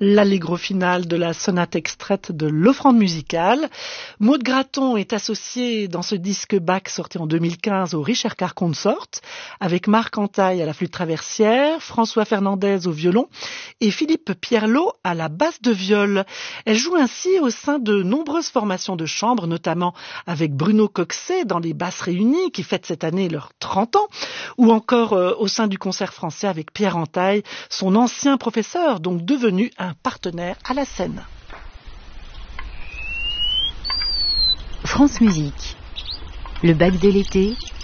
l'allegro final de la sonate extraite de l'Offrande musicale. Maud Graton est associée dans ce disque Bach sorti en 2015 au Ricercar Consort, avec Marc Antaille à la flûte traversière, François Fernandez au violon et Philippe Pierlot à la basse de viol. Elle joue ainsi au sein de nombreuses formations de chambre, notamment avec Bruno Coxet dans les Basses Réunies, qui fête cette année leurs 30 ans, ou encore au sein du Concert français avec Pierre Antaille, son ancien professeur, donc devenu un partenaire à la scène. France Musique, le Bach de l'été,